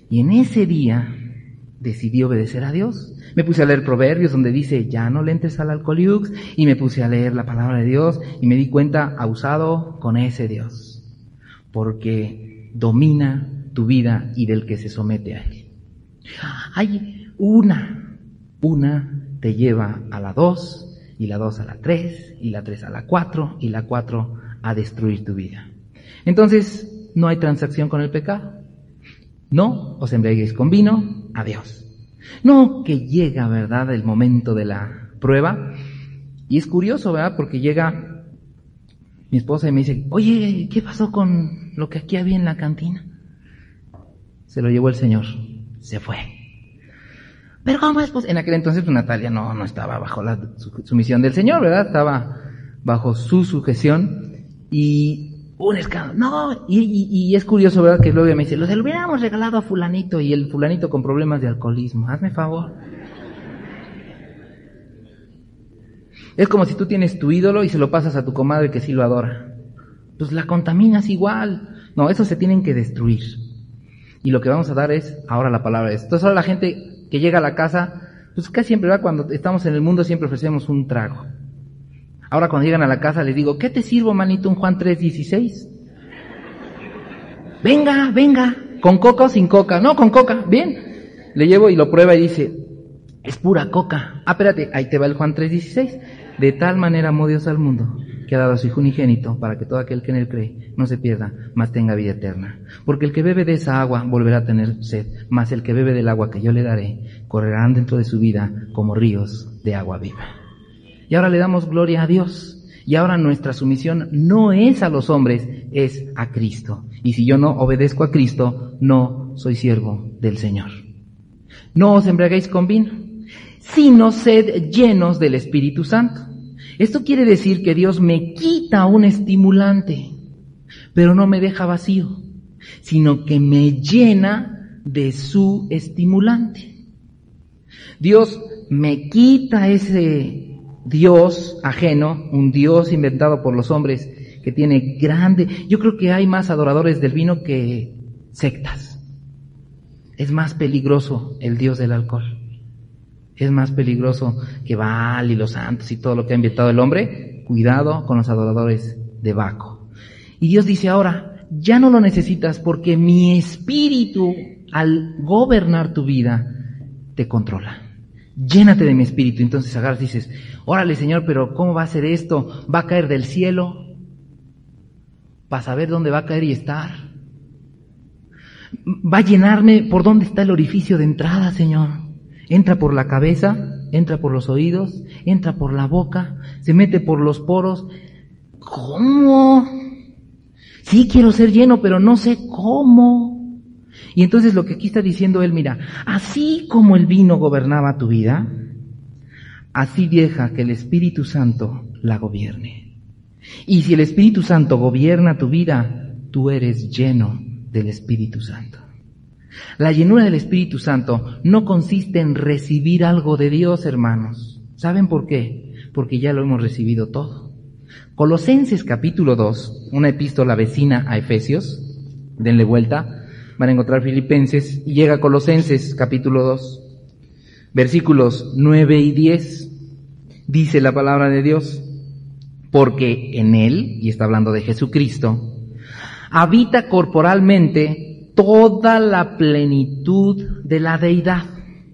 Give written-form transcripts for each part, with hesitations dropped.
Y en ese día decidí obedecer a Dios. Me puse a leer Proverbios donde dice, ya no le entres al alcoholiux, y me puse a leer la palabra de Dios y me di cuenta, abusado con ese Dios, porque domina tu vida y del que se somete a él. Hay una te lleva a la 2, y la 2 a la 3, y la 3 a la 4, y la 4 a destruir tu vida. Entonces, no hay transacción con el pecado. No os embriaguéis con vino, adiós. No que llega, ¿verdad?, el momento de la prueba. Y es curioso, ¿verdad?, porque llega mi esposa y me dice, oye, ¿qué pasó con lo que aquí había en la cantina? Se lo llevó el Señor, se fue. Pero ¿cómo es? Pues en aquel entonces pues, Natalia no estaba bajo la sumisión del Señor, ¿verdad? Estaba bajo su sujeción y un escándalo. No, y es curioso, ¿verdad? Que luego me dice, lo hubiéramos regalado a fulanito, y el fulanito con problemas de alcoholismo. Hazme favor. Es como si tú tienes tu ídolo y se lo pasas a tu comadre que sí lo adora. Pues la contaminas igual. No, eso se tienen que destruir. Y lo que vamos a dar es ahora la palabra de Dios. Entonces ahora la gente que llega a la casa, pues casi siempre, ¿verdad? Cuando estamos en el mundo siempre ofrecemos un trago. Ahora cuando llegan a la casa les digo, ¿qué te sirvo, manito? ¿Un Juan 3:16? Venga, ¿con coca o sin coca? No, con coca, bien. Le llevo y lo prueba y dice, es pura coca. Ah, espérate, ahí te va el Juan 3:16. De tal manera amó Dios al mundo, que ha dado a su Hijo unigénito, para que todo aquel que en él cree no se pierda, mas tenga vida eterna. Porque el que bebe de esa agua volverá a tener sed, mas el que bebe del agua que yo le daré, correrán dentro de su vida como ríos de agua viva. Y ahora le damos gloria a Dios. Y ahora nuestra sumisión no es a los hombres, es a Cristo. Y si yo no obedezco a Cristo, no soy siervo del Señor. No os embriaguéis con vino, sino sed llenos del Espíritu Santo. Esto quiere decir que Dios me quita un estimulante, pero no me deja vacío, sino que me llena de su estimulante. Dios me quita ese Dios ajeno, un Dios inventado por los hombres que tiene grande. Yo creo que hay más adoradores del vino que sectas. Es más peligroso el Dios del alcohol. Es más peligroso que Baal y los santos y todo lo que ha inventado el hombre. Cuidado con los adoradores de Baco. Y Dios dice ahora, ya no lo necesitas porque mi espíritu, al gobernar tu vida, te controla. Llénate de mi espíritu. Entonces agarras y dices, órale Señor, pero ¿cómo va a ser esto? ¿Va a caer del cielo? ¿Para saber dónde va a caer y estar? ¿Va a llenarme por dónde está el orificio de entrada, Señor? Entra por la cabeza, entra por los oídos, entra por la boca, se mete por los poros. ¿Cómo? Sí quiero ser lleno, pero no sé cómo. Y entonces lo que aquí está diciendo él, mira, así como el vino gobernaba tu vida, así deja que el Espíritu Santo la gobierne. Y si el Espíritu Santo gobierna tu vida, tú eres lleno del Espíritu Santo. La llenura del Espíritu Santo no consiste en recibir algo de Dios, hermanos. ¿Saben por qué? Porque ya lo hemos recibido todo. Colosenses capítulo 2, una epístola vecina a Efesios, denle vuelta, van a encontrar Filipenses, y llega Colosenses capítulo 2, versículos 9 y 10, dice la palabra de Dios, porque en Él, y está hablando de Jesucristo, habita corporalmente toda la plenitud de la deidad.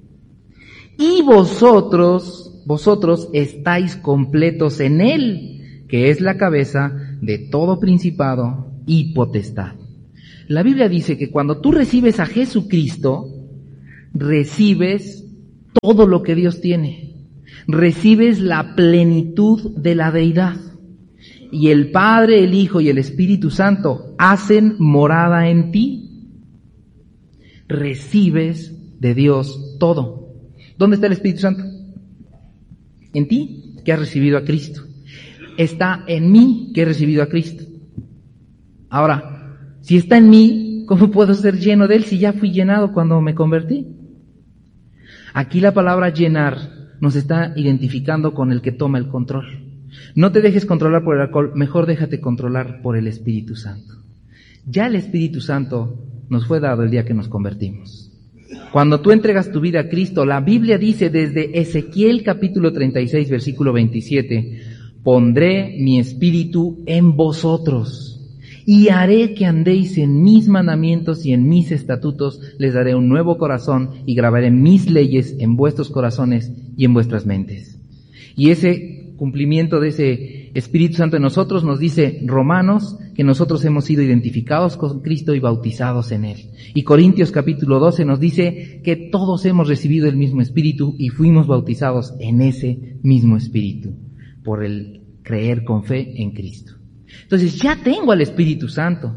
Y vosotros estáis completos en Él, que es la cabeza de todo principado y potestad. La Biblia dice que cuando tú recibes a Jesucristo, recibes todo lo que Dios tiene. Recibes la plenitud de la deidad. Y el Padre, el Hijo y el Espíritu Santo hacen morada en ti. Recibes de Dios todo. ¿Dónde está el Espíritu Santo? En ti, que has recibido a Cristo. Está en mí, que he recibido a Cristo. Ahora, si está en mí, ¿cómo puedo ser lleno de Él si ya fui llenado cuando me convertí? Aquí la palabra llenar nos está identificando con el que toma el control. No te dejes controlar por el alcohol, mejor déjate controlar por el Espíritu Santo. Ya el Espíritu Santo nos fue dado el día que nos convertimos. Cuando tú entregas tu vida a Cristo, la Biblia dice desde Ezequiel capítulo 36, versículo 27, pondré mi espíritu en vosotros y haré que andéis en mis mandamientos y en mis estatutos, les daré un nuevo corazón y grabaré mis leyes en vuestros corazones y en vuestras mentes. Y ese cumplimiento de ese Espíritu Santo en nosotros nos dice Romanos que nosotros hemos sido identificados con Cristo y bautizados en Él. Y Corintios capítulo 12 nos dice que todos hemos recibido el mismo Espíritu y fuimos bautizados en ese mismo Espíritu por el creer con fe en Cristo. Entonces ya tengo al Espíritu Santo.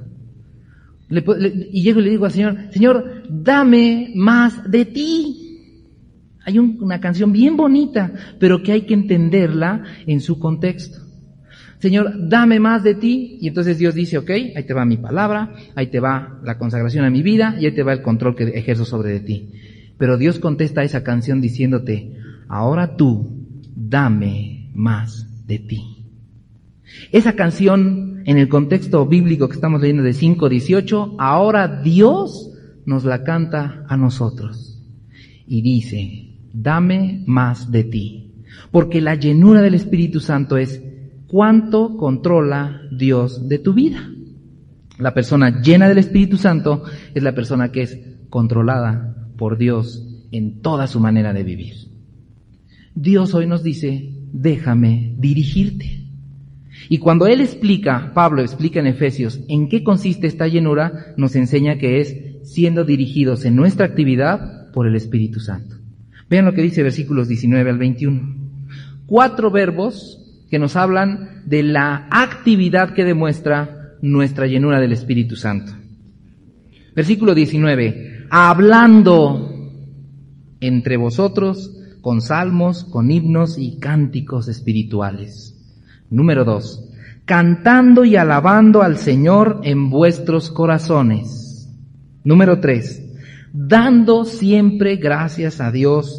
Y llego y le digo al Señor, Señor, dame más de ti. Hay una canción bien bonita, pero que hay que entenderla en su contexto. Señor, dame más de ti. Y entonces Dios dice, ok, ahí te va mi palabra, ahí te va la consagración a mi vida y ahí te va el control que ejerzo sobre de ti. Pero Dios contesta a esa canción diciéndote, ahora tú, dame más de ti. Esa canción, en el contexto bíblico que estamos leyendo de 5:18, ahora Dios nos la canta a nosotros. Y dice, dame más de ti. Porque la llenura del Espíritu Santo es cuánto controla Dios de tu vida. La persona llena del Espíritu Santo es la persona que es controlada por Dios en toda su manera de vivir. Dios hoy nos dice, déjame dirigirte. Y cuando Pablo explica en Efesios en qué consiste esta llenura, nos enseña que es siendo dirigidos en nuestra actividad por el Espíritu Santo. Vean lo que dice versículos 19 al 21. 4 verbos que nos hablan de la actividad que demuestra nuestra llenura del Espíritu Santo. Versículo 19. Hablando entre vosotros con salmos, con himnos y cánticos espirituales. Número 2. Cantando y alabando al Señor en vuestros corazones. Número 3. Dando siempre gracias a Dios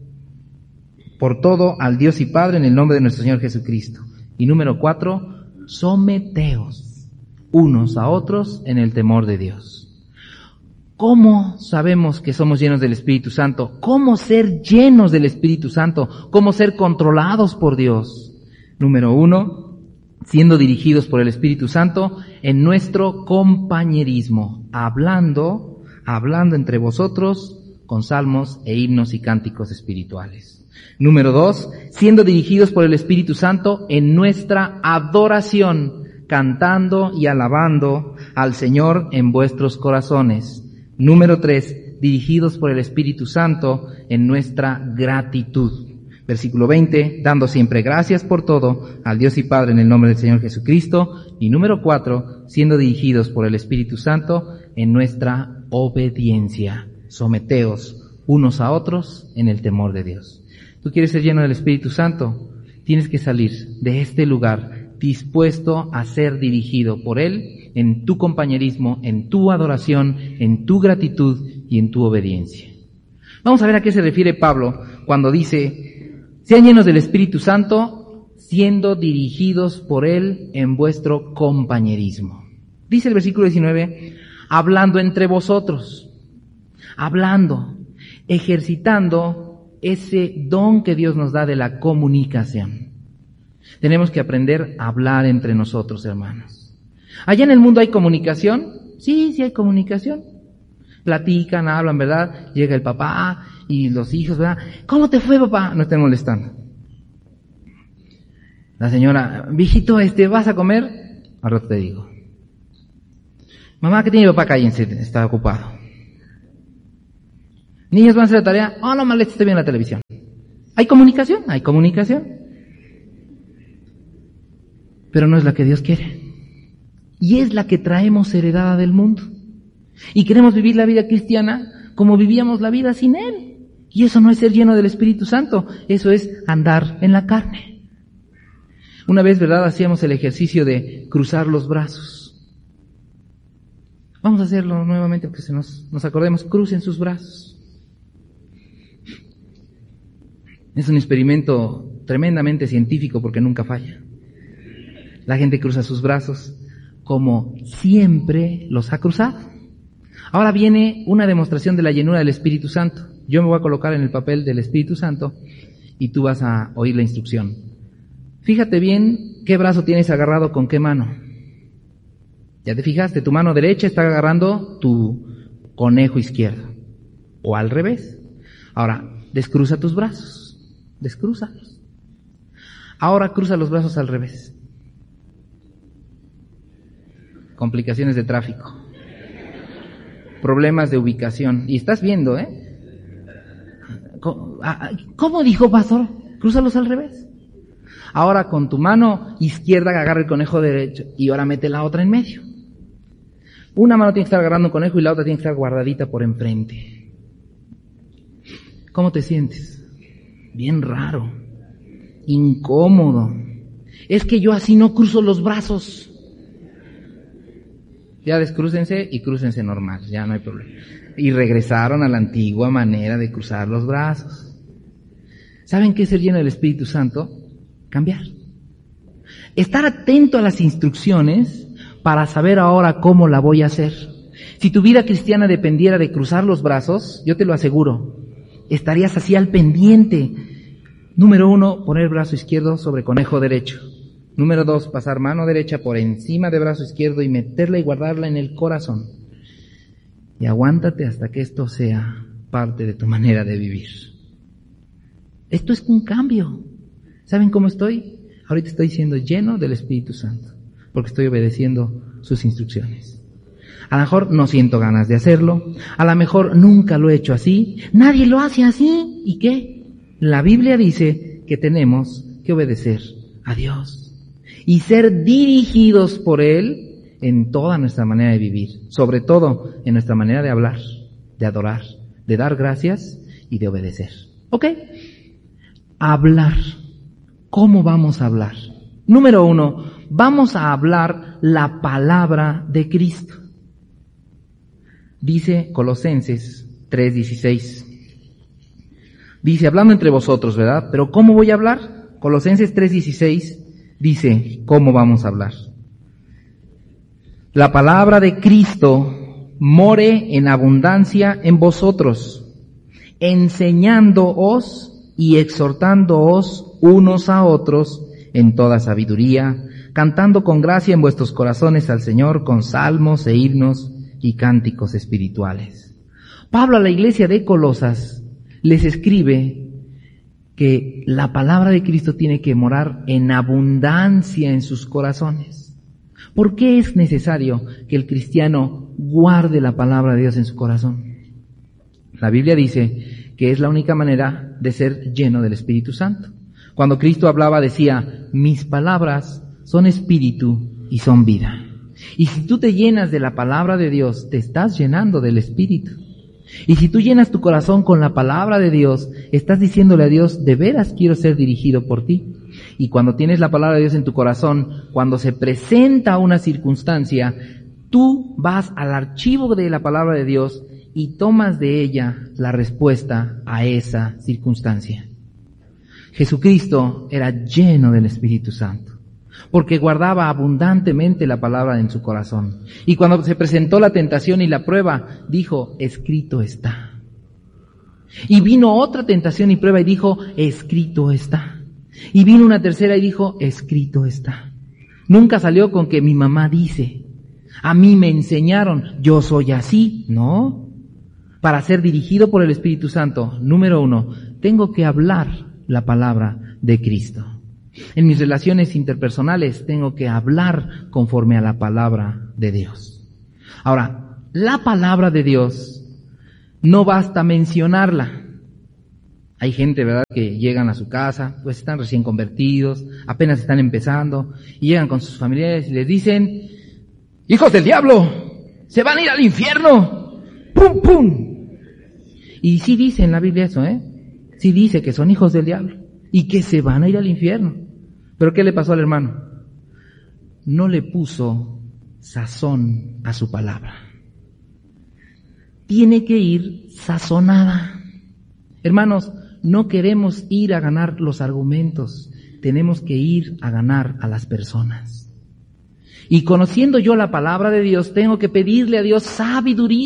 por todo, al Dios y Padre, en el nombre de nuestro Señor Jesucristo. Y número 4. Someteos unos a otros en el temor de Dios. ¿Cómo sabemos que somos llenos del Espíritu Santo? ¿Cómo ser llenos del Espíritu Santo? ¿Cómo ser controlados por Dios? Número 1, siendo dirigidos por el Espíritu Santo en nuestro compañerismo, hablando entre vosotros con salmos e himnos y cánticos espirituales. Número 2, siendo dirigidos por el Espíritu Santo en nuestra adoración, cantando y alabando al Señor en vuestros corazones. Número 3, dirigidos por el Espíritu Santo en nuestra gratitud. Versículo 20, dando siempre gracias por todo al Dios y Padre en el nombre del Señor Jesucristo. Y número 4, siendo dirigidos por el Espíritu Santo en nuestra obediencia. Someteos unos a otros en el temor de Dios. ¿Tú quieres ser lleno del Espíritu Santo? Tienes que salir de este lugar dispuesto a ser dirigido por Él en tu compañerismo, en tu adoración, en tu gratitud y en tu obediencia. Vamos a ver a qué se refiere Pablo cuando dice, sean llenos del Espíritu Santo, siendo dirigidos por Él en vuestro compañerismo. Dice el versículo 19, hablando entre vosotros, hablando, ejercitando ese don que Dios nos da de la comunicación. Tenemos que aprender a hablar entre nosotros, hermanos. ¿Allá en el mundo hay comunicación? Sí hay comunicación. Platican, hablan, ¿verdad? Llega el papá y los hijos, ¿verdad? ¿Cómo te fue, papá? No estén molestando. La señora, viejito, ¿vas a comer? Al rato te digo. Mamá, ¿qué tiene papá? Cállense, está ocupado. Niños, ¿van a hacer la tarea? Oh, no molestes, estoy viendo la televisión. ¿Hay comunicación? Hay comunicación. Pero no es la que Dios quiere. Y es la que traemos heredada del mundo. Y queremos vivir la vida cristiana como vivíamos la vida sin Él. Y eso no es ser lleno del Espíritu Santo, eso es andar en la carne. Una vez, ¿verdad?, hacíamos el ejercicio de cruzar los brazos. Vamos a hacerlo nuevamente porque nos acordemos, crucen sus brazos. Es un experimento tremendamente científico porque nunca falla. La gente cruza sus brazos como siempre los ha cruzado. Ahora viene una demostración de la llenura del Espíritu Santo. Yo me voy a colocar en el papel del Espíritu Santo y tú vas a oír la instrucción. Fíjate bien qué brazo tienes agarrado con qué mano. ¿Ya te fijaste? Tu mano derecha está agarrando tu conejo izquierdo. O al revés. Ahora, descruza tus brazos. Descrúzalos. Ahora cruza los brazos al revés. Complicaciones de tráfico. Problemas de ubicación. Y estás viendo, ¿Cómo dijo, pastor? Crúzalos al revés. Ahora con tu mano izquierda agarra el conejo derecho y ahora mete la otra en medio. Una mano tiene que estar agarrando un conejo y la otra tiene que estar guardadita por enfrente. ¿Cómo te sientes? Bien raro. Incómodo. Es que yo así no cruzo los brazos. Ya descrúcense y crúcense normal, ya no hay problema. Y regresaron a la antigua manera de cruzar los brazos. ¿Saben qué es ser lleno del Espíritu Santo? Cambiar. Estar atento a las instrucciones para saber ahora cómo la voy a hacer. Si tu vida cristiana dependiera de cruzar los brazos, yo te lo aseguro, estarías así al pendiente. Número 1, poner brazo izquierdo sobre conejo derecho. Número 2, pasar mano derecha por encima de brazo izquierdo y meterla y guardarla en el corazón. Y aguántate hasta que esto sea parte de tu manera de vivir. Esto es un cambio. ¿Saben cómo estoy? Ahorita estoy siendo lleno del Espíritu Santo, porque estoy obedeciendo sus instrucciones. A lo mejor no siento ganas de hacerlo, a lo mejor nunca lo he hecho así, nadie lo hace así. ¿Y qué? La Biblia dice que tenemos que obedecer a Dios y ser dirigidos por Él en toda nuestra manera de vivir, sobre todo en nuestra manera de hablar, de adorar, de dar gracias y de obedecer. ¿Ok? Hablar. ¿Cómo vamos a hablar? Número 1, vamos a hablar la palabra de Cristo. Dice Colosenses 3:16. Dice, hablando entre vosotros, ¿verdad? Pero ¿cómo voy a hablar? Colosenses 3:16 dice, ¿cómo vamos a hablar? La palabra de Cristo more en abundancia en vosotros, enseñándoos y exhortándoos unos a otros en toda sabiduría, cantando con gracia en vuestros corazones al Señor con salmos e himnos y cánticos espirituales. Pablo a la iglesia de Colosas les escribe que la palabra de Cristo tiene que morar en abundancia en sus corazones. ¿Por qué es necesario que el cristiano guarde la palabra de Dios en su corazón? La Biblia dice que es la única manera de ser lleno del Espíritu Santo. Cuando Cristo hablaba decía, mis palabras son espíritu y son vida. Y si tú te llenas de la palabra de Dios, te estás llenando del Espíritu. Y si tú llenas tu corazón con la palabra de Dios, estás diciéndole a Dios, de veras quiero ser dirigido por ti. Y cuando tienes la palabra de Dios en tu corazón, cuando se presenta una circunstancia, tú vas al archivo de la palabra de Dios y tomas de ella la respuesta a esa circunstancia. Jesucristo era lleno del Espíritu Santo, porque guardaba abundantemente la palabra en su corazón. Y cuando se presentó la tentación y la prueba, dijo, escrito está. Y vino otra tentación y prueba y dijo, escrito está. Y vino una tercera y dijo, escrito está. Nunca salió con que mi mamá dice, a mí me enseñaron, yo soy así. No. Para ser dirigido por el Espíritu Santo, número 1, tengo que hablar la palabra de Cristo. En mis relaciones interpersonales tengo que hablar conforme a la palabra de Dios. Ahora, la palabra de Dios no basta mencionarla. Hay gente, ¿verdad?, que llegan a su casa, pues están recién convertidos, apenas están empezando, y llegan con sus familiares y les dicen, hijos del diablo, se van a ir al infierno. ¡Pum, pum! Y sí dice en la Biblia eso, sí dice que son hijos del diablo y que se van a ir al infierno. ¿Pero qué le pasó al hermano? No le puso sazón a su palabra. Tiene que ir sazonada. Hermanos, no queremos ir a ganar los argumentos, tenemos que ir a ganar a las personas. Y conociendo yo la palabra de Dios, tengo que pedirle a Dios sabiduría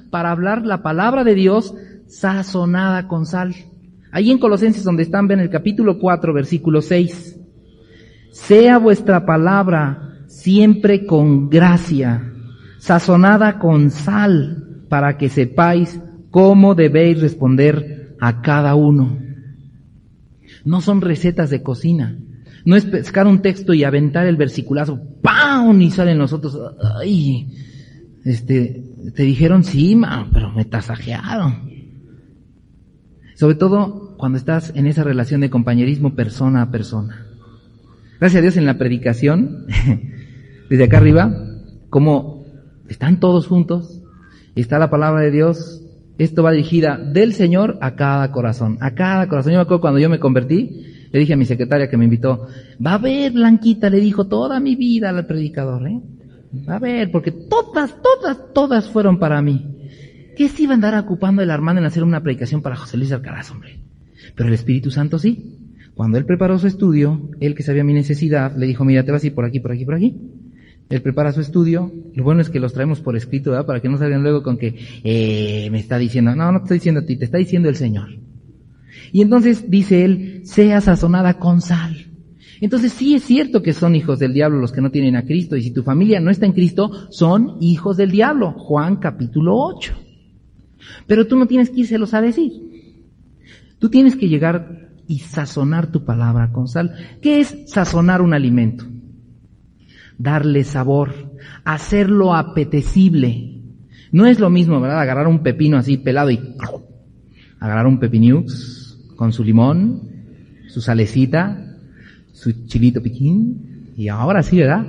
para hablar la palabra de Dios sazonada con sal. Ahí en Colosenses donde están, ven el capítulo 4, versículo 6. Sea vuestra palabra siempre con gracia, sazonada con sal, para que sepáis cómo debéis responder a cada uno. No son recetas de cocina. No es pescar un texto y aventar el versiculazo, ¡pam! Y salen los otros, ¡ay! Te dijeron sí, pero me tasajearon. Sobre todo cuando estás en esa relación de compañerismo persona a persona. Gracias a Dios en la predicación, desde acá arriba, como están todos juntos, está la palabra de Dios, esto va dirigida del Señor a cada corazón, a cada corazón. Yo me acuerdo cuando yo me convertí, le dije a mi secretaria que me invitó, va a ver, Blanquita, le dijo toda mi vida al predicador, va a ver, porque todas fueron para mí. ¿Qué se iba a andar ocupando el hermano en hacer una predicación para José Luis Alcaraz, hombre? Pero el Espíritu Santo sí. Cuando él preparó su estudio, él que sabía mi necesidad, le dijo, mira, te vas a ir por aquí, por aquí, por aquí. Él prepara su estudio. Lo bueno es que los traemos por escrito, ¿verdad? Para que no salgan luego con que, me está diciendo, no te estoy diciendo a ti, te está diciendo el Señor. Y entonces dice él, sea sazonada con sal. Entonces sí es cierto que son hijos del diablo los que no tienen a Cristo, y si tu familia no está en Cristo, son hijos del diablo. Juan capítulo 8. Pero tú no tienes que írselos a decir. Tú tienes que llegar y sazonar tu palabra con sal. ¿Qué es sazonar un alimento? Darle sabor, hacerlo apetecible. No es lo mismo, ¿verdad? Agarrar un pepino así pelado y agarrar un pepiniux con su limón, su salecita, su chilito piquín, y ahora sí, ¿verdad?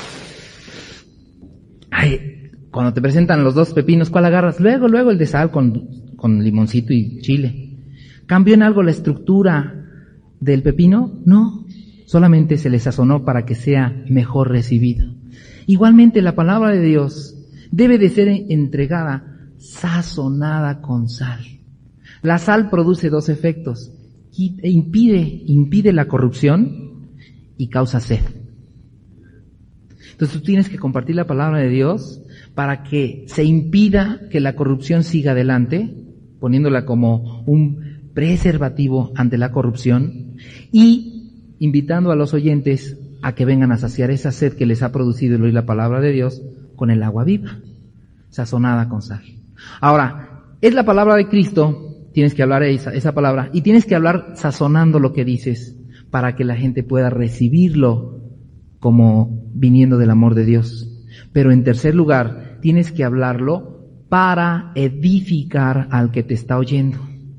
Ay, cuando te presentan los dos pepinos, ¿cuál agarras? Luego el de sal con limoncito y chile. ¿Cambió en algo la estructura del pepino? No, solamente se le sazonó para que sea mejor recibido. Igualmente la palabra de Dios debe de ser entregada sazonada con sal. La sal produce dos efectos: impide la corrupción y causa sed. Entonces tú tienes que compartir la palabra de Dios para que se impida que la corrupción siga adelante, poniéndola como un preservativo ante la corrupción, y invitando a los oyentes a que vengan a saciar esa sed que les ha producido el oír la palabra de Dios con el agua viva, sazonada con sal. Ahora, es la palabra de Cristo, tienes que hablar esa palabra, y tienes que hablar sazonando lo que dices para que la gente pueda recibirlo como viniendo del amor de Dios. Pero en tercer lugar, tienes que hablarlo para edificar al que te está oyendo,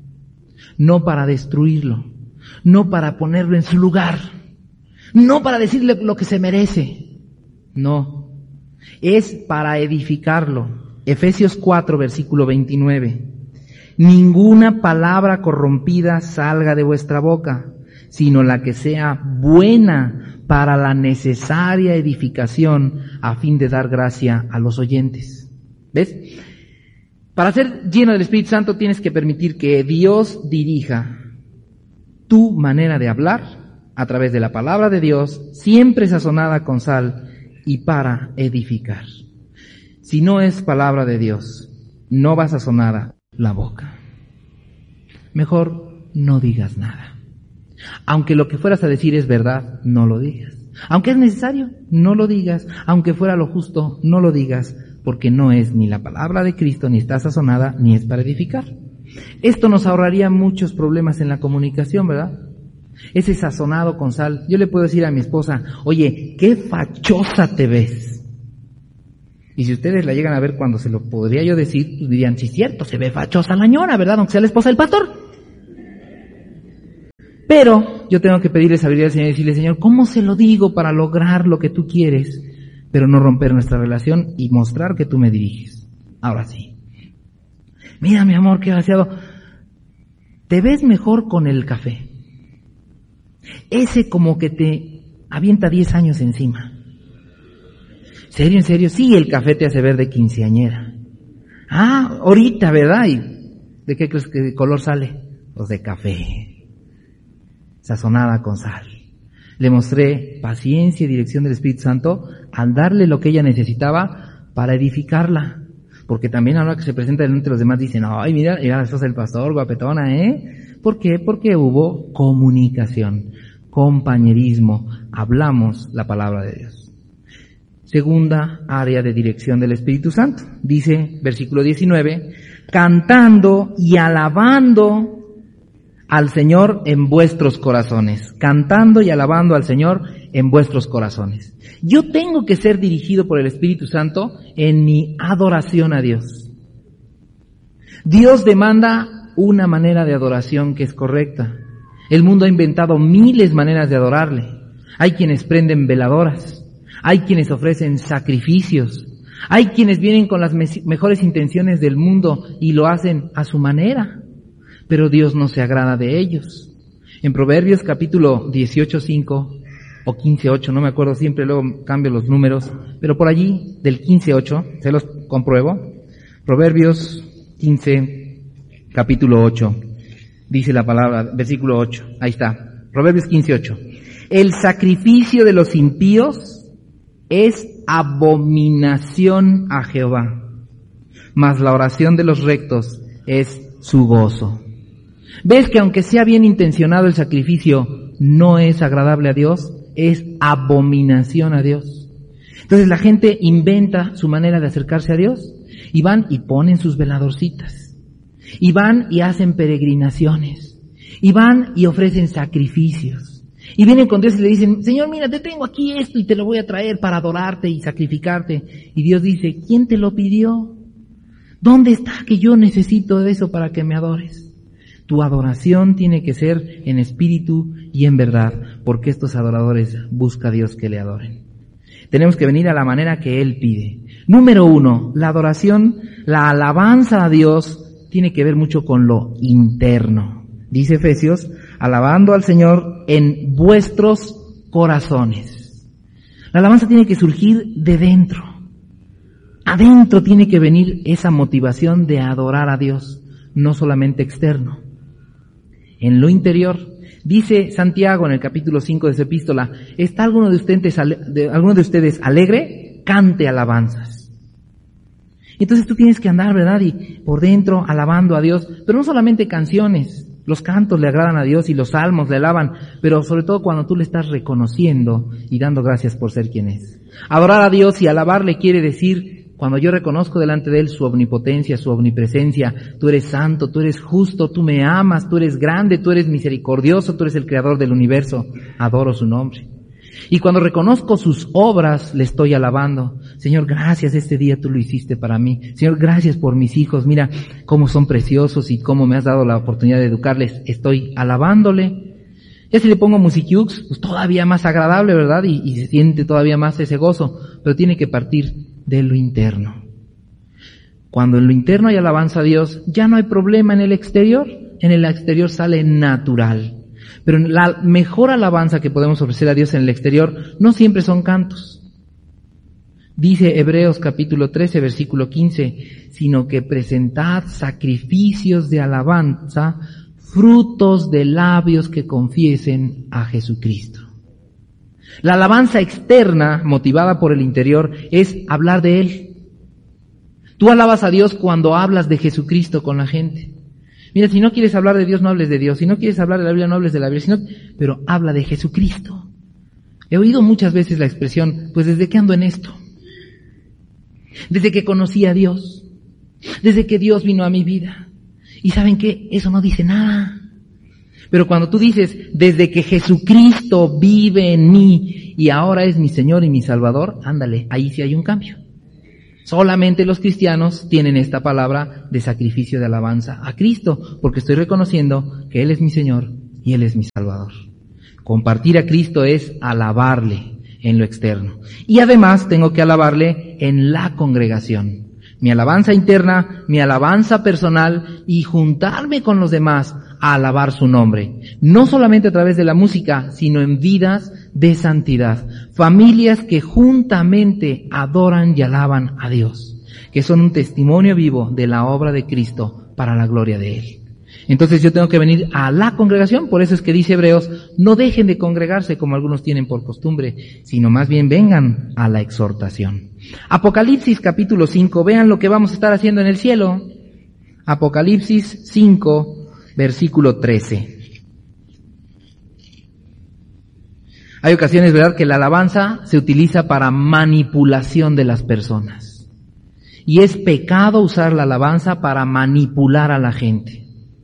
no para destruirlo, no para ponerlo en su lugar, no para decirle lo que se merece, no, es para edificarlo. Efesios 4, versículo 29. Ninguna palabra corrompida salga de vuestra boca, sino la que sea buena para la necesaria edificación a fin de dar gracia a los oyentes. ¿Ves? Para ser lleno del Espíritu Santo tienes que permitir que Dios dirija tu manera de hablar a través de la palabra de Dios, siempre sazonada con sal y para edificar. Si no es palabra de Dios, no va sazonada la boca. Mejor no digas nada. Aunque lo que fueras a decir es verdad, no lo digas. Aunque es necesario, no lo digas. Aunque fuera lo justo, no lo digas, porque no es ni la palabra de Cristo, ni está sazonada, ni es para edificar. Esto nos ahorraría muchos problemas en la comunicación, ¿verdad? Ese sazonado con sal. Yo le puedo decir a mi esposa, oye, qué fachosa te ves. Y si ustedes la llegan a ver cuando se lo podría yo decir, pues dirían, sí, cierto, se ve fachosa la ñora, ¿verdad? Aunque sea la esposa del pastor. Pero yo tengo que pedirle sabiduría al Señor y decirle, Señor, ¿cómo se lo digo para lograr lo que tú quieres, pero no romper nuestra relación y mostrar que tú me diriges? Ahora sí. Mira, mi amor, qué vaciado. Te ves mejor con el café. Ese como que te avienta 10 años encima. ¿Serio, en serio? Sí, el café te hace ver de quinceañera. Ah, ahorita, ¿verdad? ¿Y de qué crees que color sale? Pues de café. Sazonada con sal. Le mostré paciencia y dirección del Espíritu Santo al darle lo que ella necesitaba para edificarla. Porque también ahora que se presenta delante de los demás dicen, ay, mira la esposa del pastor, guapetona, ¿eh? ¿Por qué? Porque hubo comunicación, compañerismo, hablamos la palabra de Dios. Segunda área de dirección del Espíritu Santo. Dice, versículo 19, cantando y alabando al Señor en vuestros corazones. Cantando y alabando al Señor en vuestros corazones. Yo tengo que ser dirigido por el Espíritu Santo en mi adoración a Dios. Dios demanda una manera de adoración que es correcta. El mundo ha inventado miles maneras de adorarle. Hay quienes prenden veladoras. Hay quienes ofrecen sacrificios. Hay quienes vienen con las mejores intenciones del mundo y lo hacen a su manera. Pero Dios no se agrada de ellos. En Proverbios capítulo 18:5 o 15:8, no me acuerdo, siempre luego cambio los números, pero por allí del 15:8, se los compruebo. Proverbios 15, capítulo 8, dice la palabra, versículo 8, ahí está, Proverbios 15:8. El sacrificio de los impíos es abominación a Jehová, mas la oración de los rectos es su gozo. ¿Ves que aunque sea bien intencionado el sacrificio, no es agradable a Dios? Es abominación a Dios. Entonces la gente inventa su manera de acercarse a Dios y van y ponen sus veladorcitas. Y van y hacen peregrinaciones. Y van y ofrecen sacrificios. Y vienen con Dios y le dicen, Señor, mira, te tengo aquí esto y te lo voy a traer para adorarte y sacrificarte. Y Dios dice, ¿quién te lo pidió? ¿Dónde está que yo necesito eso para que me adores? Tu adoración tiene que ser en espíritu y en verdad, porque estos adoradores busca a Dios que le adoren. Tenemos que venir a la manera que Él pide. Número 1, la adoración, la alabanza a Dios tiene que ver mucho con lo interno. Dice Efesios, alabando al Señor en vuestros corazones. La alabanza tiene que surgir de dentro. Adentro tiene que venir esa motivación de adorar a Dios, no solamente externo. En lo interior, dice Santiago en el capítulo 5 de su epístola, ¿está alguno de ustedes alegre? Cante alabanzas. Entonces tú tienes que andar, ¿verdad? Y por dentro alabando a Dios, pero no solamente canciones, los cantos le agradan a Dios y los salmos le alaban, pero sobre todo cuando tú le estás reconociendo y dando gracias por ser quien es. Adorar a Dios y alabarle quiere decir, cuando yo reconozco delante de Él su omnipotencia, su omnipresencia, tú eres santo, tú eres justo, tú me amas, tú eres grande, tú eres misericordioso, tú eres el creador del universo, adoro su nombre. Y cuando reconozco sus obras, le estoy alabando. Señor, gracias, este día tú lo hiciste para mí. Señor, gracias por mis hijos, mira cómo son preciosos y cómo me has dado la oportunidad de educarles. Estoy alabándole. Ya si le pongo musiquiux, pues todavía más agradable, ¿verdad? Y se siente todavía más ese gozo, pero tiene que partir de lo interno. Cuando en lo interno hay alabanza a Dios, ya no hay problema en el exterior sale natural. Pero la mejor alabanza que podemos ofrecer a Dios en el exterior no siempre son cantos. Dice Hebreos capítulo 13, versículo 15, sino que presentad sacrificios de alabanza, frutos de labios que confiesen a Jesucristo. La alabanza externa, motivada por el interior, es hablar de Él. Tú alabas a Dios cuando hablas de Jesucristo con la gente. Mira, si no quieres hablar de Dios, no hables de Dios. Si no quieres hablar de la Biblia, no hables de la Biblia. Pero habla de Jesucristo. He oído muchas veces la expresión, pues desde que ando en esto. Desde que conocí a Dios. Desde que Dios vino a mi vida. ¿Y saben qué? Eso no dice nada. Pero cuando tú dices, desde que Jesucristo vive en mí y ahora es mi Señor y mi Salvador, ándale, ahí sí hay un cambio. Solamente los cristianos tienen esta palabra de sacrificio de alabanza a Cristo, porque estoy reconociendo que Él es mi Señor y Él es mi Salvador. Compartir a Cristo es alabarle en lo externo. Y además tengo que alabarle en la congregación. Mi alabanza interna, mi alabanza personal y juntarme con los demás a alabar su nombre. No solamente a través de la música, sino en vidas de santidad. Familias que juntamente adoran y alaban a Dios, que son un testimonio vivo de la obra de Cristo para la gloria de Él. Entonces yo tengo que venir a la congregación, por eso es que dice Hebreos, no dejen de congregarse como algunos tienen por costumbre, sino más bien vengan a la exhortación. Apocalipsis capítulo 5, vean lo que vamos a estar haciendo en el cielo. Apocalipsis 5, versículo 13. Hay ocasiones, ¿verdad?, que la alabanza se utiliza para manipulación de las personas. Y es pecado usar la alabanza para manipular a la gente.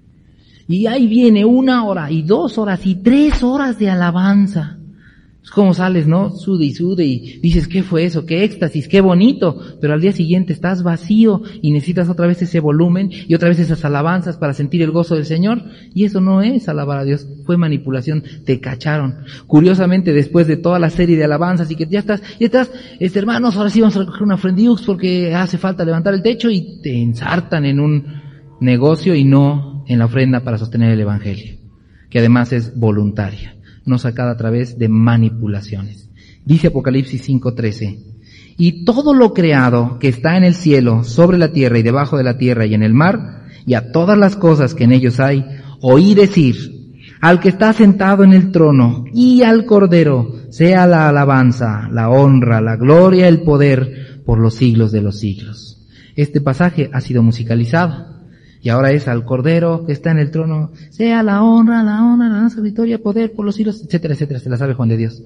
Y ahí viene 1 hora, y 2 horas, y 3 horas de alabanza. Es como sales, ¿no? Sude y dices, ¿qué fue eso? ¡Qué éxtasis! ¡Qué bonito! Pero al día siguiente estás vacío y necesitas otra vez ese volumen y otra vez esas alabanzas para sentir el gozo del Señor. Y eso no es alabar a Dios, fue manipulación, te cacharon. Curiosamente, después de toda la serie de alabanzas y que ya estás, hermanos, ahora sí vamos a recoger una ofrendiux porque hace falta levantar el techo, y te ensartan en un negocio y no en la ofrenda para sostener el Evangelio, que además es voluntaria, no sacada a través de manipulaciones. Dice Apocalipsis 5:13, y todo lo creado que está en el cielo, sobre la tierra y debajo de la tierra y en el mar, y a todas las cosas que en ellos hay, oí decir, al que está sentado en el trono y al Cordero, sea la alabanza, la honra, la gloria, el poder, por los siglos de los siglos. Este pasaje ha sido musicalizado. Y ahora es al Cordero que está en el trono, sea la honra, la alabanza, victoria, poder por los siglos, etcétera, etcétera, se la sabe Juan de Dios.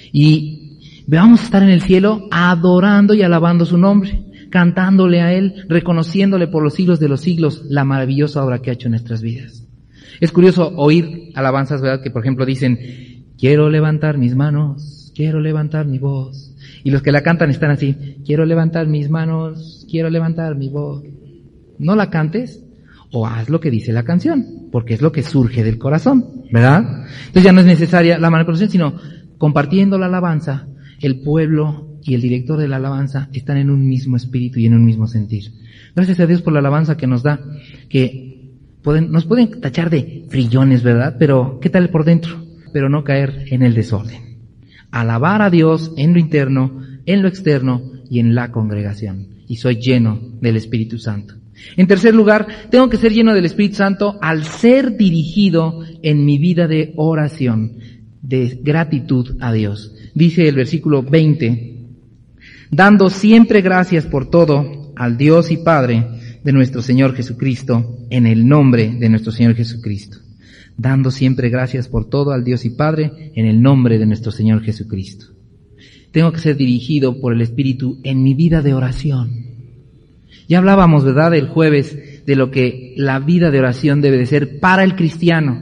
Y vamos a estar en el cielo adorando y alabando su nombre, cantándole a Él, reconociéndole por los siglos de los siglos la maravillosa obra que ha hecho en nuestras vidas. Es curioso oír alabanzas, ¿verdad?, que por ejemplo dicen, quiero levantar mis manos, quiero levantar mi voz. Y los que la cantan están así, quiero levantar mis manos, quiero levantar mi voz. No la cantes, o haz lo que dice la canción, porque es lo que surge del corazón, ¿verdad? Entonces ya no es necesaria la manipulación, sino compartiendo la alabanza, el pueblo y el director de la alabanza están en un mismo espíritu y en un mismo sentir. Gracias a Dios por la alabanza que nos da, que nos pueden tachar de frillones, ¿verdad? Pero ¿qué tal por dentro? Pero no caer en el desorden. Alabar a Dios en lo interno, en lo externo y en la congregación. Y soy lleno del Espíritu Santo. En tercer lugar, tengo que ser lleno del Espíritu Santo al ser dirigido en mi vida de oración, de gratitud a Dios. Dice el versículo 20, dando siempre gracias por todo al Dios y Padre de nuestro Señor Jesucristo, en el nombre de nuestro Señor Jesucristo. Dando siempre gracias por todo al Dios y Padre, en el nombre de nuestro Señor Jesucristo. Tengo que ser dirigido por el Espíritu en mi vida de oración. Ya hablábamos, ¿verdad?, el jueves de lo que la vida de oración debe de ser para el cristiano.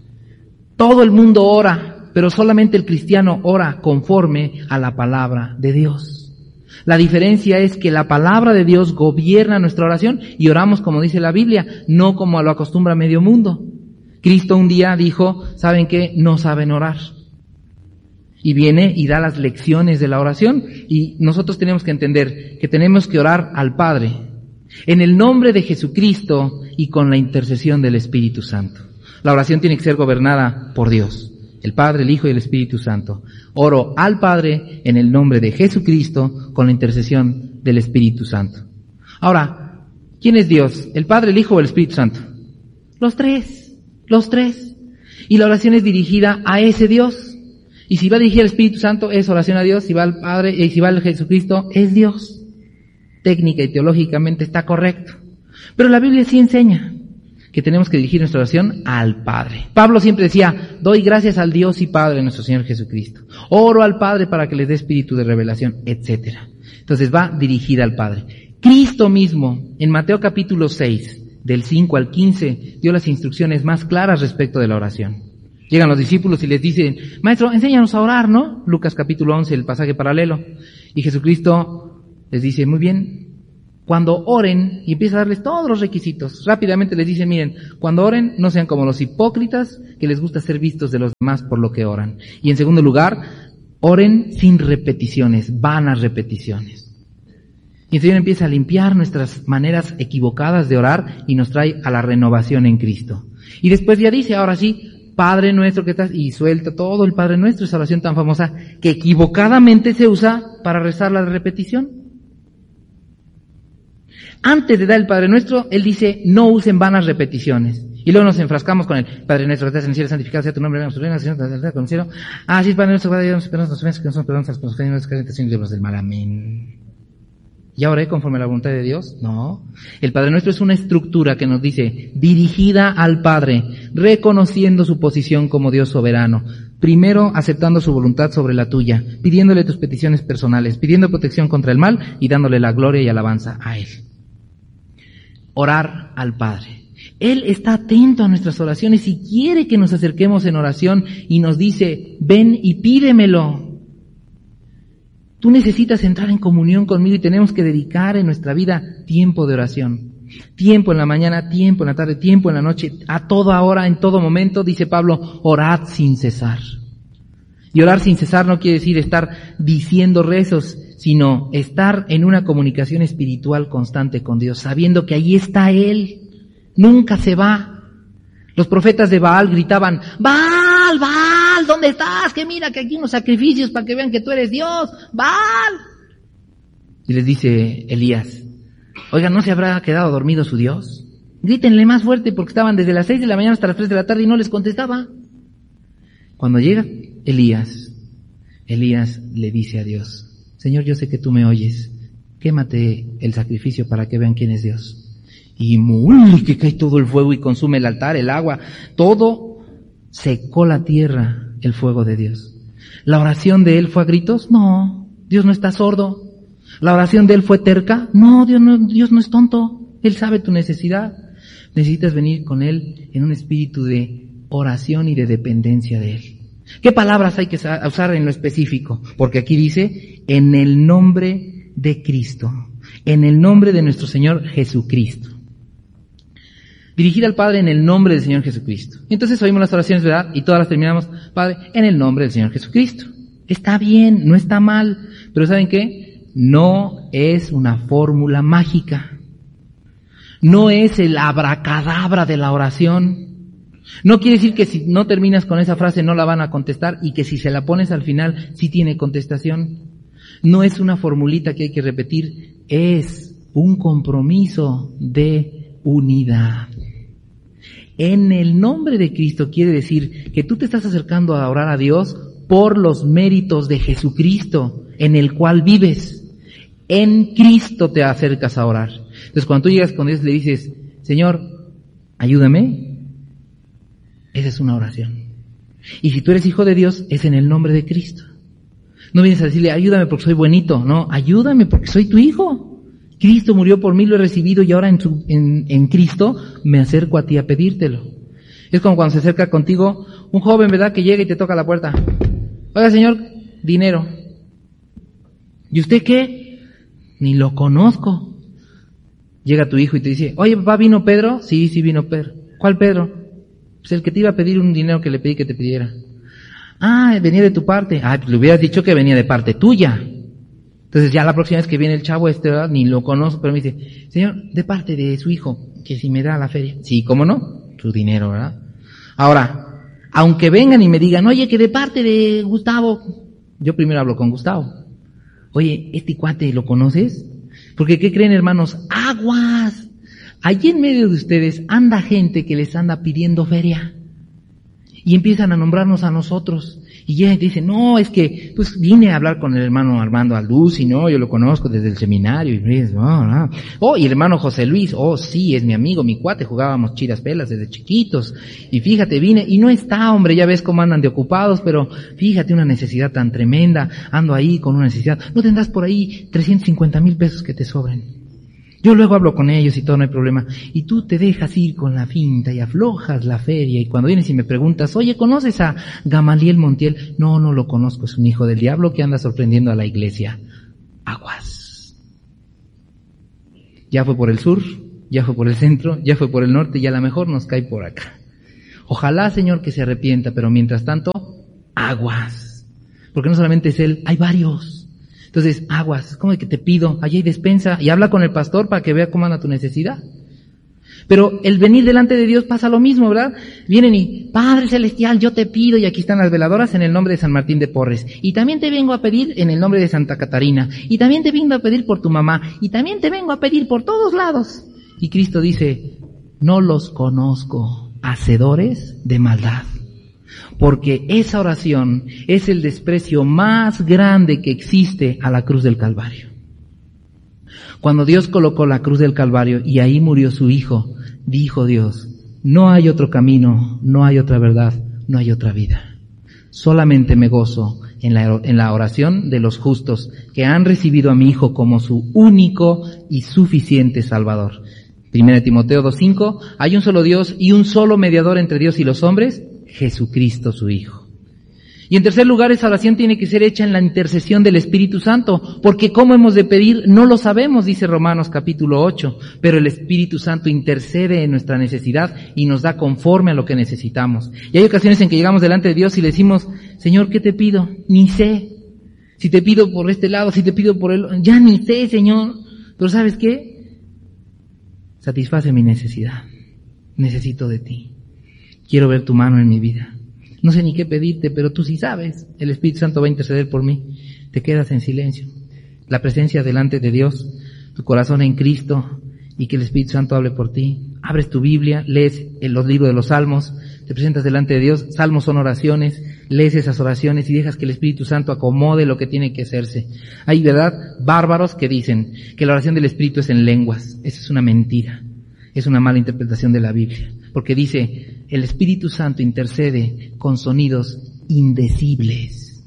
Todo el mundo ora, pero solamente el cristiano ora conforme a la palabra de Dios. La diferencia es que la palabra de Dios gobierna nuestra oración y oramos como dice la Biblia, no como lo acostumbra medio mundo. Cristo un día dijo, ¿saben qué? No saben orar. Y viene y da las lecciones de la oración y nosotros tenemos que entender que tenemos que orar al Padre en el nombre de Jesucristo y con la intercesión del Espíritu Santo. La oración tiene que ser gobernada por Dios, el Padre, el Hijo y el Espíritu Santo. Oro al Padre en el nombre de Jesucristo con la intercesión del Espíritu Santo. Ahora, ¿quién es Dios? ¿El Padre, el Hijo o el Espíritu Santo? Los tres. Y la oración es dirigida a ese Dios. Y si va dirigida al Espíritu Santo, es oración a Dios. Si va al Padre y si va al Jesucristo, es Dios. Técnica y teológicamente está correcto. Pero la Biblia sí enseña que tenemos que dirigir nuestra oración al Padre. Pablo siempre decía, doy gracias al Dios y Padre de nuestro Señor Jesucristo. Oro al Padre para que les dé espíritu de revelación, etcétera. Entonces va dirigida al Padre. Cristo mismo, en Mateo capítulo 6, del 5 al 15, dio las instrucciones más claras respecto de la oración. Llegan los discípulos y les dicen, maestro, enséñanos a orar, ¿no? Lucas capítulo 11, el pasaje paralelo. Y Jesucristo les dice, muy bien, cuando oren, y empieza a darles todos los requisitos, rápidamente les dice, miren, cuando oren, no sean como los hipócritas, que les gusta ser vistos de los demás por lo que oran. Y en segundo lugar, oren sin repeticiones, vanas repeticiones. Y el Señor empieza a limpiar nuestras maneras equivocadas de orar y nos trae a la renovación en Cristo. Y después ya dice, ahora sí, Padre nuestro que estás, y suelta todo el Padre nuestro, esa oración tan famosa que equivocadamente se usa para rezar la repetición. Antes de dar el Padre Nuestro, Él dice, no usen vanas repeticiones. Y luego nos enfrascamos con el Padre nuestro que estás en el cielo, santificado sea tu nombre, venga a tu reino, Señor, con el cielo. Sí, Padre nuestro, Padre Dios, que nos ofendas, que nos perdonamos las cosas, nuestras tentaciones y líbranos del mal. Amén. ¿Ya oré conforme a la voluntad de Dios? No. El Padre Nuestro es una estructura que nos dice, dirigida al Padre, reconociendo su posición como Dios soberano. Primero, aceptando su voluntad sobre la tuya, pidiéndole tus peticiones personales, pidiendo protección contra el mal y dándole la gloria y alabanza a Él. Orar al Padre. Él está atento a nuestras oraciones y quiere que nos acerquemos en oración y nos dice, ven y pídemelo. Tú necesitas entrar en comunión conmigo y tenemos que dedicar en nuestra vida tiempo de oración. Tiempo en la mañana, tiempo en la tarde, tiempo en la noche, a toda hora, en todo momento, dice Pablo, orad sin cesar. Y orar sin cesar no quiere decir estar diciendo rezos, sino estar en una comunicación espiritual constante con Dios, sabiendo que ahí está Él, nunca se va. Los profetas de Baal gritaban, Baal, Baal, ¿dónde estás? Que mira que aquí unos sacrificios para que vean que tú eres Dios, Baal. Y les dice Elías, oiga, ¿no se habrá quedado dormido su Dios? Grítenle más fuerte porque estaban desde las 6 de la mañana hasta las 3 de la tarde y no les contestaba. Cuando llega Elías le dice a Dios, Señor, yo sé que tú me oyes, quémate el sacrificio para que vean quién es Dios. Y muy que cae todo el fuego y consume el altar, el agua, todo secó la tierra, el fuego de Dios. ¿La oración de él fue a gritos? No, Dios no está sordo. ¿La oración de él fue terca? No, Dios no es tonto. Él sabe tu necesidad. Necesitas venir con él en un espíritu de oración y de dependencia de él. ¿Qué palabras hay que usar en lo específico? Porque aquí dice, en el nombre de Cristo, en el nombre de nuestro Señor Jesucristo. Dirigir al Padre en el nombre del Señor Jesucristo. Entonces oímos las oraciones, ¿verdad? Y todas las terminamos, Padre, en el nombre del Señor Jesucristo. Está bien, no está mal, pero ¿saben qué? No es una fórmula mágica. No es el abracadabra de la oración. No quiere decir que si no terminas con esa frase no la van a contestar y que si se la pones al final sí tiene contestación. No es una formulita que hay que repetir, es un compromiso de unidad. En el nombre de Cristo quiere decir que tú te estás acercando a orar a Dios por los méritos de Jesucristo en el cual vives. En Cristo te acercas a orar. Entonces cuando tú llegas con Dios le dices, Señor, ayúdame, esa es una oración. Y si tú eres hijo de Dios, es en el nombre de Cristo. No vienes a decirle, ayúdame porque soy buenito. No, ayúdame porque soy tu hijo. Cristo murió por mí, lo he recibido y ahora en Cristo me acerco a ti a pedírtelo. Es como cuando se acerca contigo un joven, ¿verdad? Que llega y te toca la puerta. Oiga, señor, dinero. ¿Y usted qué? Ni lo conozco. Llega tu hijo y te dice, oye, papá, ¿vino Pedro? Sí, vino Pedro. ¿Cuál Pedro? Pues el que te iba a pedir un dinero que le pedí que te pidiera. Venía de tu parte. Pues le hubieras dicho que venía de parte tuya. Entonces ya la próxima vez que viene el chavo ¿verdad? Ni lo conozco, pero me dice, señor, de parte de su hijo, que si me da la feria. Sí, ¿cómo no? Su dinero, ¿verdad? Ahora, aunque vengan y me digan, oye, que de parte de Gustavo, yo primero hablo con Gustavo. Oye, ¿este cuate lo conoces? Porque, ¿qué creen, hermanos? ¡Aguas! Allí en medio de ustedes anda gente que les anda pidiendo feria. Y empiezan a nombrarnos a nosotros. Y ya dicen, no, es que, pues vine a hablar con el hermano Armando Alduz, y no, yo lo conozco desde el seminario, y y el hermano José Luis, sí, es mi amigo, mi cuate, jugábamos chiras pelas desde chiquitos, y fíjate, vine, y no está, hombre, ya ves cómo andan de ocupados, pero fíjate una necesidad tan tremenda, ando ahí con una necesidad, no tendrás por ahí 350,000 pesos que te sobren. Yo luego hablo con ellos y todo, no hay problema. Y tú te dejas ir con la finta y aflojas la feria. Y cuando vienes y me preguntas, oye, ¿conoces a Gamaliel Montiel? No, no lo conozco, es un hijo del diablo que anda sorprendiendo a la iglesia. Aguas. Ya fue por el sur, ya fue por el centro, ya fue por el norte y a lo mejor nos cae por acá. Ojalá, Señor, que se arrepienta, pero mientras tanto, aguas. Porque no solamente es él, hay varios. Entonces, aguas, ¿cómo de que te pido? Allí hay despensa, y habla con el pastor para que vea cómo anda tu necesidad. Pero el venir delante de Dios pasa lo mismo, ¿verdad? Vienen y, Padre Celestial, yo te pido, y aquí están las veladoras en el nombre de San Martín de Porres. Y también te vengo a pedir en el nombre de Santa Catarina. Y también te vengo a pedir por tu mamá. Y también te vengo a pedir por todos lados. Y Cristo dice, no los conozco. hacedores de maldad. Porque esa oración es el desprecio más grande que existe a la cruz del Calvario. Cuando Dios colocó la cruz del Calvario y ahí murió su Hijo, dijo Dios, no hay otro camino, no hay otra verdad, no hay otra vida. Solamente me gozo en la oración de los justos que han recibido a mi Hijo como su único y suficiente Salvador. 1 Timoteo 2:5, hay un solo Dios y un solo mediador entre Dios y los hombres, Jesucristo su Hijo. Y en tercer lugar, esa oración tiene que ser hecha en la intercesión del Espíritu Santo, porque cómo hemos de pedir no lo sabemos, dice Romanos capítulo 8, pero el Espíritu Santo intercede en nuestra necesidad y nos da conforme a lo que necesitamos. Y hay ocasiones en que llegamos delante de Dios y le decimos, Señor, ¿qué te pido? Ni sé. Si te pido por este lado, si te pido por el... ya ni sé, Señor. Pero ¿sabes qué? Satisface mi necesidad. Necesito de ti. Quiero ver tu mano en mi vida. No sé ni qué pedirte, pero tú sí sabes. El Espíritu Santo va a interceder por mí. Te quedas en silencio. La presencia delante de Dios, tu corazón en Cristo y que el Espíritu Santo hable por ti. Abres tu Biblia, lees los libros de los Salmos, te presentas delante de Dios. Salmos son oraciones, lees esas oraciones y dejas que el Espíritu Santo acomode lo que tiene que hacerse. Hay, ¿verdad?, bárbaros que dicen que la oración del Espíritu es en lenguas. Esa es una mentira. Es una mala interpretación de la Biblia. Porque dice, el Espíritu Santo intercede con sonidos indecibles.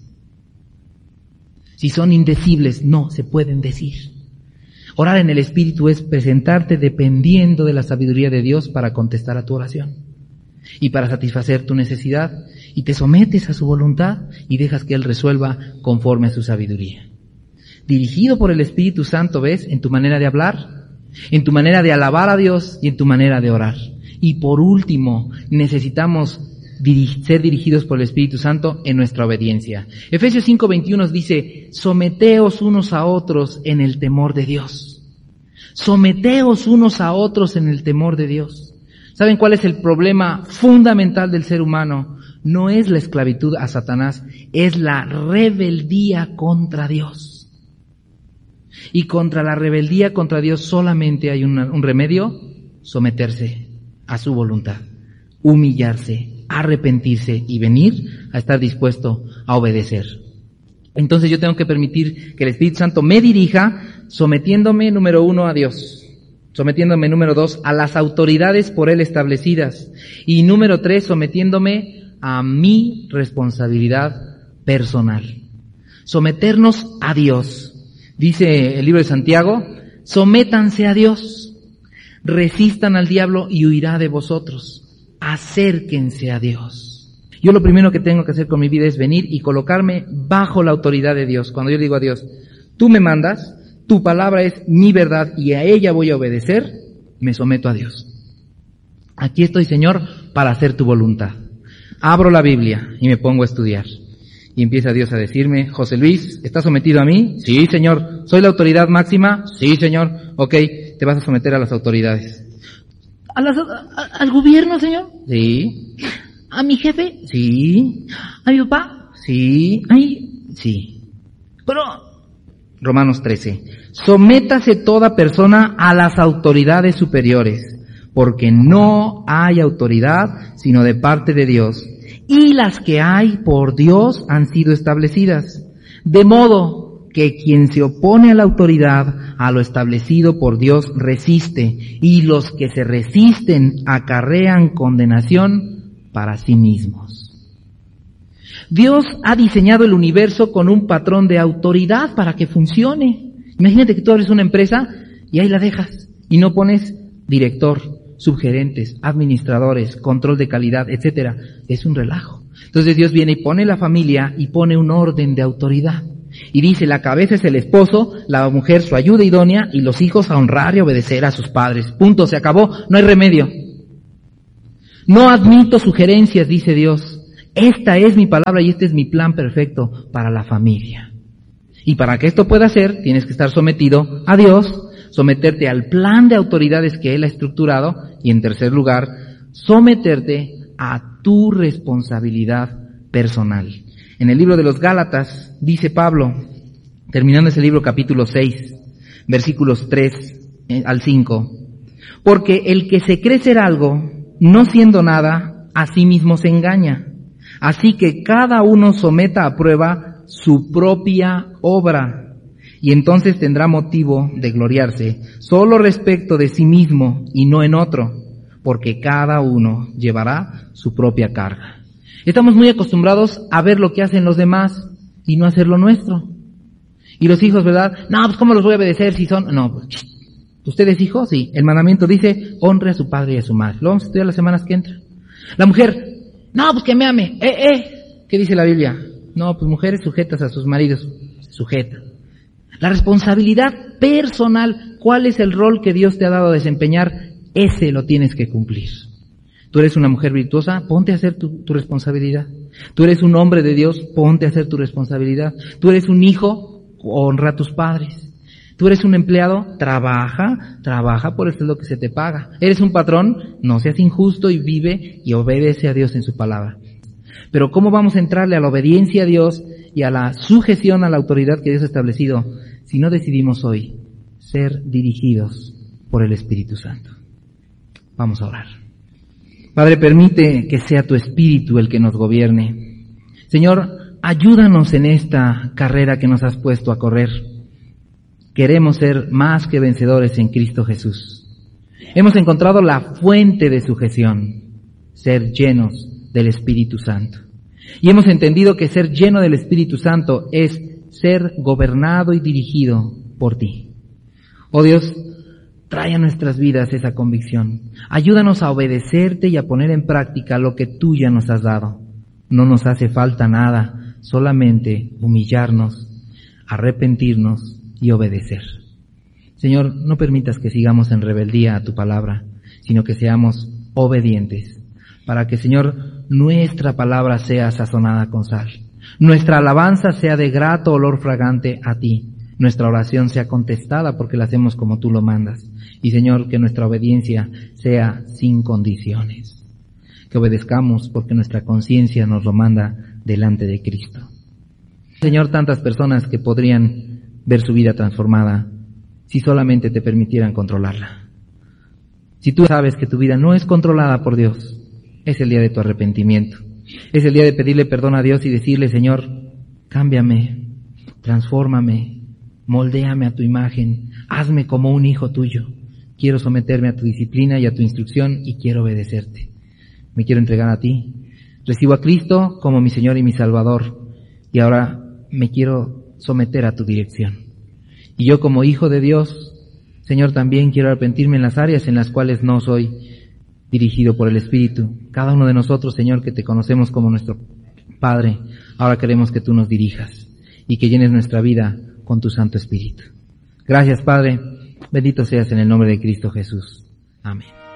Si son indecibles, no se pueden decir. Orar en el Espíritu es presentarte dependiendo de la sabiduría de Dios para contestar a tu oración y para satisfacer tu necesidad, y te sometes a su voluntad y dejas que Él resuelva conforme a su sabiduría. Dirigido por el Espíritu Santo, ¿ves?, en tu manera de hablar, en tu manera de alabar a Dios y en tu manera de orar. Y por último, necesitamos ser dirigidos por el Espíritu Santo en nuestra obediencia. Efesios 5:21 nos dice, someteos unos a otros en el temor de Dios. Someteos unos a otros en el temor de Dios. ¿Saben cuál es el problema fundamental del ser humano? No es la esclavitud a Satanás, es la rebeldía contra Dios. Y contra la rebeldía contra Dios solamente hay un remedio: someterse a su voluntad, humillarse, arrepentirse y venir a estar dispuesto a obedecer. Entonces yo tengo que permitir que el Espíritu Santo me dirija, sometiéndome, número 1, a Dios, sometiéndome, número 2, a las autoridades por Él establecidas, y número 3, sometiéndome a mi responsabilidad personal. Someternos a Dios. Dice el libro de Santiago, sométanse a Dios. Resistan al diablo y huirá de vosotros. Acérquense a Dios. Yo lo primero que tengo que hacer con mi vida es venir y colocarme bajo la autoridad de Dios. Cuando yo digo a Dios, tú me mandas, tu palabra es mi verdad y a ella voy a obedecer, me someto a Dios. Aquí estoy, Señor, para hacer tu voluntad. Abro la Biblia y me pongo a estudiar. Y empieza Dios a decirme, José Luis, ¿estás sometido a mí? Sí, Señor. ¿Soy la autoridad máxima? Sí, Señor. Ok, te vas a someter a las autoridades. ¿Al gobierno, Señor? Sí. ¿A mi jefe? Sí. ¿A mi papá? Sí. Ay, sí. Pero... Romanos 13. Sométase toda persona a las autoridades superiores, porque no hay autoridad sino de parte de Dios. Y las que hay por Dios han sido establecidas. De modo que quien se opone a la autoridad, a lo establecido por Dios, resiste. Y los que se resisten acarrean condenación para sí mismos. Dios ha diseñado el universo con un patrón de autoridad para que funcione. Imagínate que tú abres una empresa y ahí la dejas. Y no pones director, subgerentes, administradores, control de calidad, etcétera. Es un relajo. Entonces Dios viene y pone la familia y pone un orden de autoridad. Y dice, la cabeza es el esposo, la mujer su ayuda idónea y los hijos a honrar y obedecer a sus padres. Punto, se acabó, no hay remedio. No admito sugerencias, dice Dios. Esta es mi palabra y este es mi plan perfecto para la familia. Y para que esto pueda ser, tienes que estar sometido a Dios, someterte al plan de autoridades que Él ha estructurado y, en tercer lugar, someterte a tu responsabilidad personal. En el libro de los Gálatas dice Pablo, terminando ese libro capítulo 6, versículos 3 al 5, porque el que se cree ser algo no siendo nada, a sí mismo se engaña. Así que cada uno someta a prueba su propia obra, y entonces tendrá motivo de gloriarse solo respecto de sí mismo y no en otro, porque cada uno llevará su propia carga. Estamos muy acostumbrados a ver lo que hacen los demás y no hacer lo nuestro. Y los hijos, ¿verdad? No, pues ¿cómo los voy a obedecer si son? No, pues, ¿usted es hijo? Sí. El mandamiento dice, honre a su padre y a su madre. Lo vamos a estudiar las semanas que entran. La mujer, no, pues que me ame. ¿Qué dice la Biblia? No, pues mujeres sujetas a sus maridos. Sujeta. La responsabilidad personal, ¿cuál es el rol que Dios te ha dado a desempeñar? Ese lo tienes que cumplir. Tú eres una mujer virtuosa, ponte a hacer tu responsabilidad. Tú eres un hombre de Dios, ponte a hacer tu responsabilidad. Tú eres un hijo, honra a tus padres. Tú eres un empleado, trabaja por eso es lo que se te paga. Eres un patrón, no seas injusto y vive y obedece a Dios en su palabra. Pero ¿cómo vamos a entrarle a la obediencia a Dios y a la sujeción a la autoridad que Dios ha establecido si no decidimos hoy ser dirigidos por el Espíritu Santo? Vamos a orar. Padre, permite que sea tu Espíritu el que nos gobierne. Señor, ayúdanos en esta carrera que nos has puesto a correr. Queremos ser más que vencedores en Cristo Jesús. Hemos encontrado la fuente de sujeción, ser llenos del Espíritu Santo. Y hemos entendido que ser lleno del Espíritu Santo es ser gobernado y dirigido por ti. Oh Dios, trae a nuestras vidas esa convicción. Ayúdanos a obedecerte y a poner en práctica lo que tú ya nos has dado. No nos hace falta nada, solamente humillarnos, arrepentirnos y obedecer. Señor, no permitas que sigamos en rebeldía a tu palabra, sino que seamos obedientes, para que, Señor, nuestra palabra sea sazonada con sal, nuestra alabanza sea de grato olor fragante a ti, nuestra oración sea contestada porque la hacemos como tú lo mandas, y Señor, que nuestra obediencia sea sin condiciones, que obedezcamos porque nuestra conciencia nos lo manda delante de Cristo. Señor, tantas personas que podrían ver su vida transformada si solamente te permitieran controlarla. Si tú sabes que tu vida no es controlada por Dios, es el día de tu arrepentimiento. Es el día de pedirle perdón a Dios y decirle, Señor, cámbiame, transfórmame, moldéame a tu imagen, hazme como un hijo tuyo. Quiero someterme a tu disciplina y a tu instrucción y quiero obedecerte. Me quiero entregar a ti. Recibo a Cristo como mi Señor y mi Salvador y ahora me quiero someter a tu dirección. Y yo como hijo de Dios, Señor, también quiero arrepentirme en las áreas en las cuales no soy dirigido por el Espíritu. Cada uno de nosotros, Señor, que te conocemos como nuestro Padre, ahora queremos que tú nos dirijas y que llenes nuestra vida con tu Santo Espíritu. Gracias, Padre. Bendito seas en el nombre de Cristo Jesús. Amén.